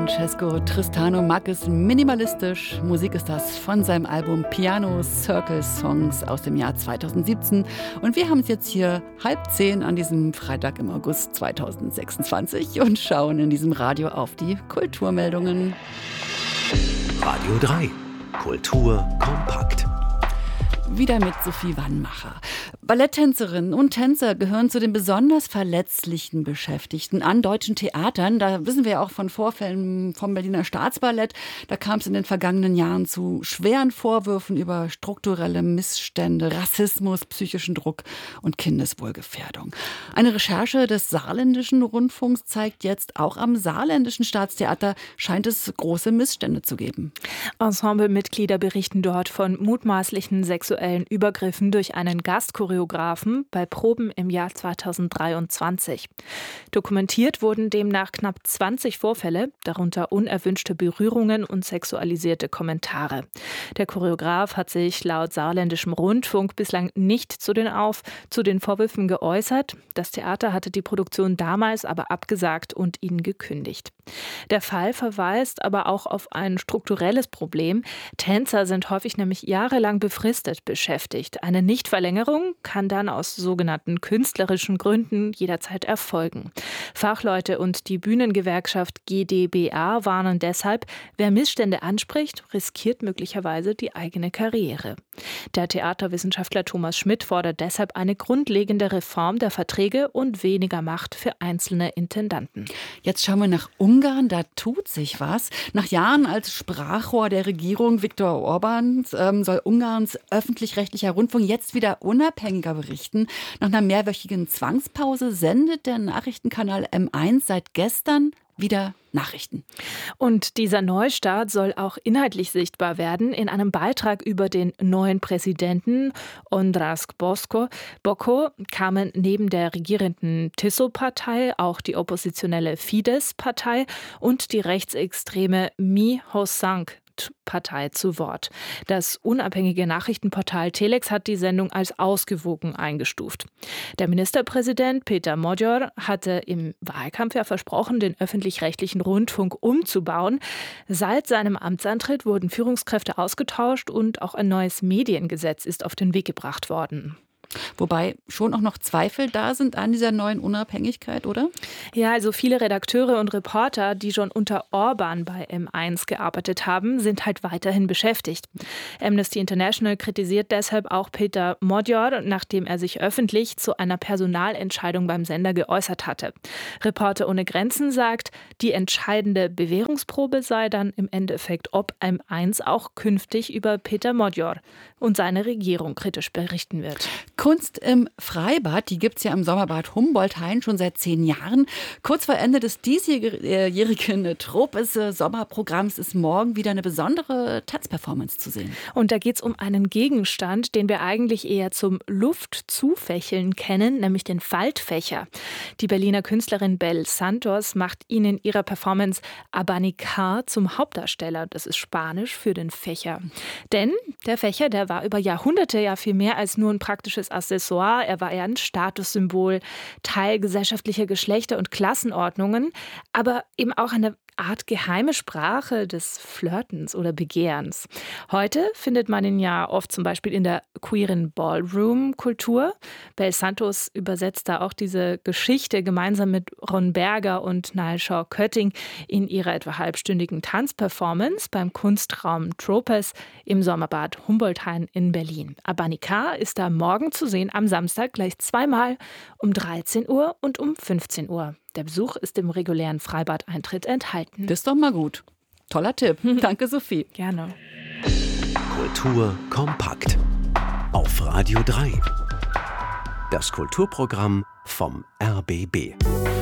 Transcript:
Francesco Tristano mag es minimalistisch. Musik ist das von seinem Album Piano Circle Songs aus dem Jahr 2017. Und wir haben es jetzt hier 9:30 an diesem Freitag im August 2026 und schauen in diesem Radio auf die Kulturmeldungen. Radio 3. Kultur kompakt. Wieder mit Sophie Wannmacher. Balletttänzerinnen und Tänzer gehören zu den besonders verletzlichen Beschäftigten an deutschen Theatern. Da wissen wir ja auch von Vorfällen vom Berliner Staatsballett. Da kam es in den vergangenen Jahren zu schweren Vorwürfen über strukturelle Missstände, Rassismus, psychischen Druck und Kindeswohlgefährdung. Eine Recherche des Saarländischen Rundfunks zeigt jetzt, auch am Saarländischen Staatstheater scheint es große Missstände zu geben. Ensemblemitglieder berichten dort von mutmaßlichen sexuellen Übergriffen durch einen Gastchoreografen bei Proben im Jahr 2023. Dokumentiert wurden demnach knapp 20 Vorfälle, darunter unerwünschte Berührungen und sexualisierte Kommentare. Der Choreograf hat sich laut Saarländischem Rundfunk bislang nicht zu den Vorwürfen geäußert. Das Theater hatte die Produktion damals aber abgesagt und ihn gekündigt. Der Fall verweist aber auch auf ein strukturelles Problem. Tänzer sind häufig nämlich jahrelang befristet beschäftigt. Eine Nichtverlängerung kann dann aus sogenannten künstlerischen Gründen jederzeit erfolgen. Fachleute und die Bühnengewerkschaft GdBA warnen deshalb, wer Missstände anspricht, riskiert möglicherweise die eigene Karriere. Der Theaterwissenschaftler Thomas Schmidt fordert deshalb eine grundlegende Reform der Verträge und weniger Macht für einzelne Intendanten. Jetzt schauen wir nach Ungarn, da tut sich was. Nach Jahren als Sprachrohr der Regierung Viktor Orbáns soll Ungarns öffentlich-rechtlicher Rundfunk jetzt wieder unabhängiger berichten. Nach einer mehrwöchigen Zwangspause sendet der Nachrichtenkanal M1 seit gestern wieder Nachrichten. Und dieser Neustart soll auch inhaltlich sichtbar werden. In einem Beitrag über den neuen Präsidenten András Bokko kamen neben der regierenden TISO-Partei auch die oppositionelle Fidesz-Partei und die rechtsextreme Mi Hosszank Partei zu Wort. Das unabhängige Nachrichtenportal Telex hat die Sendung als ausgewogen eingestuft. Der Ministerpräsident Péter Magyar hatte im Wahlkampf ja versprochen, den öffentlich-rechtlichen Rundfunk umzubauen. Seit seinem Amtsantritt wurden Führungskräfte ausgetauscht und auch ein neues Mediengesetz ist auf den Weg gebracht worden. Wobei schon auch noch Zweifel da sind an dieser neuen Unabhängigkeit, oder? Ja, also viele Redakteure und Reporter, die schon unter Orbán bei M1 gearbeitet haben, sind halt weiterhin beschäftigt. Amnesty International kritisiert deshalb auch Péter Magyar, nachdem er sich öffentlich zu einer Personalentscheidung beim Sender geäußert hatte. Reporter ohne Grenzen sagt, die entscheidende Bewährungsprobe sei dann im Endeffekt, ob M1 auch künftig über Péter Magyar und seine Regierung kritisch berichten wird. Kunst im Freibad, die gibt es ja im Sommerbad Humboldt-Hain schon seit 10 Jahren. Kurz vor Ende des diesjährigen Tropes-Sommerprogramms ist morgen wieder eine besondere Tanzperformance zu sehen. Und da geht es um einen Gegenstand, den wir eigentlich eher zum Luftzufächeln kennen, nämlich den Faltfächer. Die Berliner Künstlerin Bel Santos macht ihn in ihrer Performance Abanicar zum Hauptdarsteller. Das ist Spanisch für den Fächer. Denn der Fächer, der war über Jahrhunderte ja viel mehr als nur ein praktisches Accessoire. Er war eher ein Statussymbol, Teil gesellschaftlicher Geschlechter- und Klassenordnungen, aber eben auch eine Art geheime Sprache des Flirtens oder Begehrens. Heute findet man ihn ja oft zum Beispiel in der queeren Ballroom-Kultur. Bel Santos übersetzt da auch diese Geschichte gemeinsam mit Ron Berger und Nile Shaw-Kötting in ihrer etwa halbstündigen Tanzperformance beim Kunstraum Tropes im Sommerbad Humboldt-Hain in Berlin. Abanicar ist da morgen zu sehen, am Samstag gleich zweimal um 13 Uhr und um 15 Uhr. Der Besuch ist im regulären Freibadeintritt enthalten. Das ist doch mal gut. Toller Tipp. Danke, Sophie. Gerne. Kultur kompakt. Auf Radio 3. Das Kulturprogramm vom RBB.